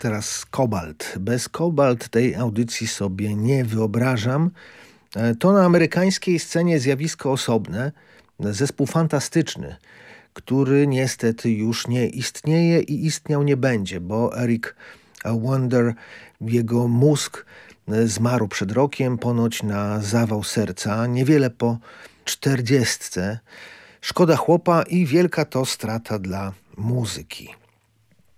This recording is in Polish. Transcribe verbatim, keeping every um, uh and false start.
teraz Kobalt. Bez Kobalt tej audycji sobie nie wyobrażam. To na amerykańskiej scenie zjawisko osobne, zespół fantastyczny, który niestety już nie istnieje i istniał nie będzie, bo Eric Wonder, jego mózg zmarł przed rokiem, ponoć na zawał serca, niewiele po czterdziestce. Szkoda chłopa i wielka to strata dla muzyki.